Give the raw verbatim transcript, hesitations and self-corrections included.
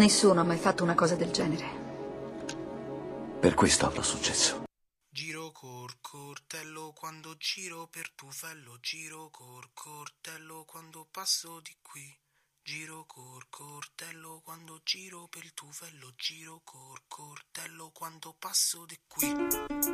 Nessuno ha mai fatto una cosa del genere. Per questo avrò successo. Giro col coltello quando giro per Tufello, giro col coltello quando passo di qui. Giro col coltello quando giro per Tufello, giro col coltello quando passo di qui.